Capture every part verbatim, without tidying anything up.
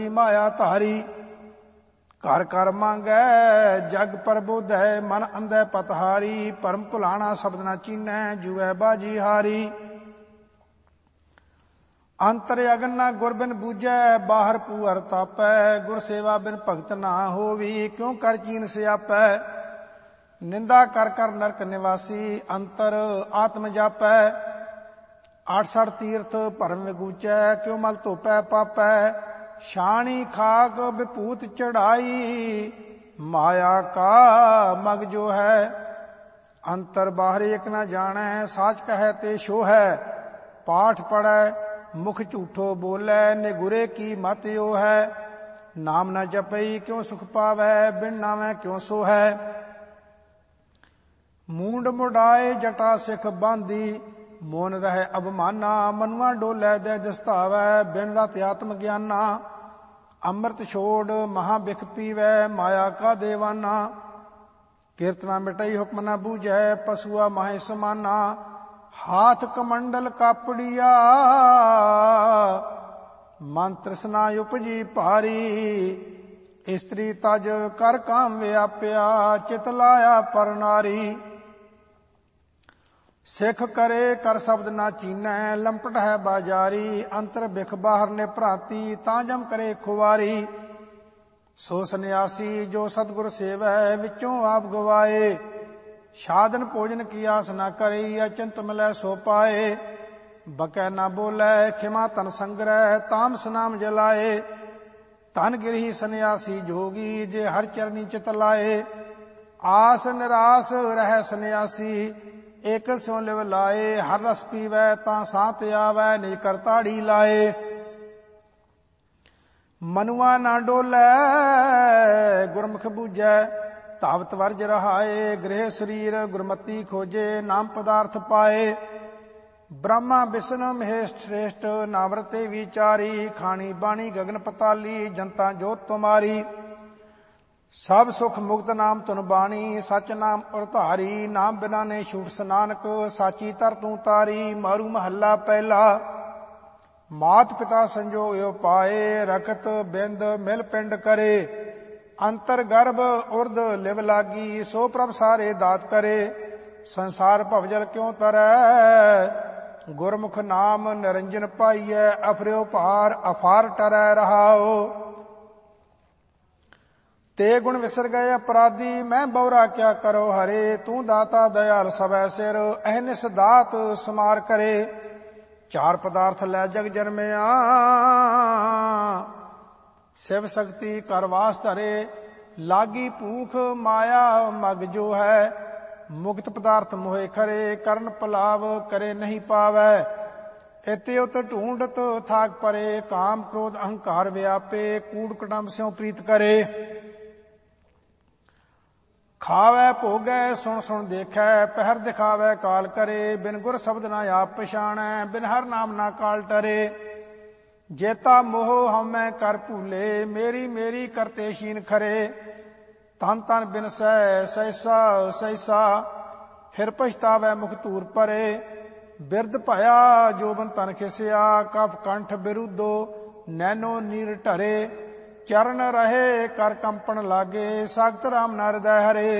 माया धारी। घर कर मांगै जग प्रबोधै मन अंधै पतहारी। परम भुलाना शब्द न चीनै जुए बाजी हारी। अंतर अगन न गुर बिन बूझै बाहर पूअर तापै। गुर सेवा बिन भगत ना होवी क्यों कर चीन स्यापै। निंदा कर कर नरक निवासी अंतर आत्म जापै। आठसठ तीर्थ भरम विगूचै क्यों मल धोपै पापै। छाणी खाक विभूत चढ़ाई माया का मग जो है। अंतर बाहर एक न जानै साच कहे ते शो है। पाठ पढ़ै मुख झूठो बोलै निगुरे की मत यो है। नाम न जपई क्यों सुख पावै बिन नामै क्यों सो है। मूंड मुडाए जटा सिख बांधी मोन रहे अबमाना। मनुआ डोलै दे दस्तावै बिन रत आत्म ज्ञाना। अमृत छोड़ महा बिख पीवै माया का देवाना। कीर्तना मिटई हुक्म न बूझै पशुआ माहे समाना। हाथ कमंडल कापड़िया मन तृष्णा उपजी भारी। स्त्री तज कर काम व्याप्या चित लाया पर नारी। सिख करे कर शब्द ना चीनै लंपट है बाजारी। अंतर बिख बाहर ने भ्रांति तां जम करे खुवारी। सो सन्यासी जो सतगुर सेवै विचों आप गवाए। साधन भोजन की आस न करे अचंत मिलै सो पाए। बकै न बोलै खिमा तन संग्रह तामस नाम जलाए। धन गिरही सन्यासी जोगी जे हर चरनी चित लाए। आस निराश रह सन्यासी एक स्यों लिव लाए। हर रस पीवै तां सांत आवै निज कर ताड़ी लाए। मनुआ ना डोलै गुरमुख बूझै धावत वर्ज रहाए। गृह शरीर गुरमति खोजे नाम पदार्थ पाए। ब्रह्मा विष्णु महेश श्रेष्ठ नावरते विचारी। खानी बाणी गगन पताली जनता जोत तुम्हारी। सब सुख मुक्त नाम तुन बाणी सच नाम उरधारी। नाम बिना ने छूट स्नानक साची तर तू तारी। मारू महला पहला मात पिता संजोग यो पाए। रखत बिंद मिल पिंड करे अंतर गर्भ उर्द लिव लागी। सो प्रभ सारे दात करे संसार भवजल क्यों तरै। गुरमुख नाम निरंजन पाइयै अफर्यो भार अफार टरै रहाओ। ते गुण विसर गए अपराधी मैं बौरा क्या करो हरे। तू दाता दयाल सबै सिर अहनिस दात समार करे। चार पदार्थ लै जग जन्मिया शिव शक्ति कर वास धरे। लागी भूख माया मग जो है। मुक्त पदार्थ मोहे खरे करण पलाव करे नहीं पावै। इते उत ढूंढत थाक परे काम क्रोध अहंकार व्यापे। कूड़ कुटुंब स्यों प्रीत करे खावै भोगै सुन सुन देखै। पहर दिखावै काल करे बिन गुर शब्द ना आप पछाणै। बिन हर नाम ना काल टरे। जेता मोह हमै कर भूले मेरी मेरी करते शीन खरे। तन तन बिन सै सहसा सहसा फिर पछतावै मुख धूर परे। बिरद भया जोबन तन खिसिया कफ कंठ बिरुद्धो नैनो नीर ढरे। चरण रहे कर कंपन लागे सख्त राम न हृदय हरे।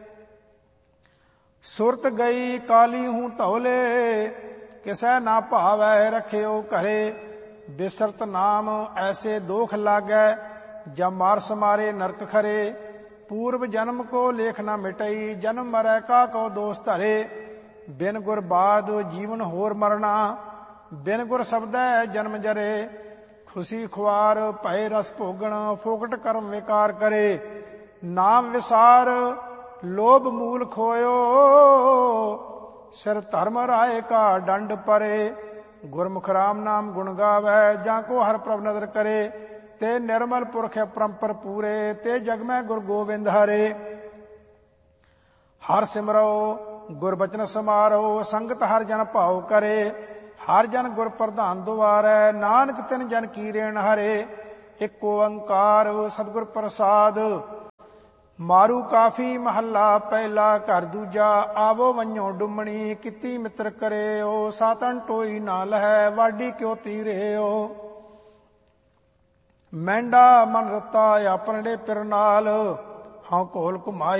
सुरत गई काली हूं धौले किसै ना भावै रखियो घरे। बिसरत नाम ऐसे दोख लागै जब मार समारे नरक खरे। पूर्व जन्म को लेख न मिटई जन्म मरै का को दोष धरे। बिन गुर बाद जीवन होर मरना बिन गुर शब्दै जन्म जरे। खुशी खुआर भय रस भोगण फोकट कर्म विकार करे। नाम विसार लोभ मूल खोयो सिर धर्म राय का दंड परे। गुरमुख राम नाम गुण गावै जाको हर प्रभ नदर करे। ते निर्मल पुरख परंपर पूरे ते जग में गुर गोविंद हरे। हर सिमरो गुर बचन समारो संगत हर जन भाव करे। हर जन गुर प्रधान दुआरै नानक तिन जन की रेण हरे। एक ओंकार सतगुर प्रसाद मारू काफी महला पहला। घर दूजा आवो वंजो डुमणी किती मित्र करे। ओ सातन टोई ना लहै वाडी क्यों तीरे। ओ ਮਹਿੰਡਾ ਮਨ ਰਤਾ ਆਪਣੜੇ ਪਿਰ ਨਾਲ, ਹਉ ਘੋਲ ਘੁਮਾਈ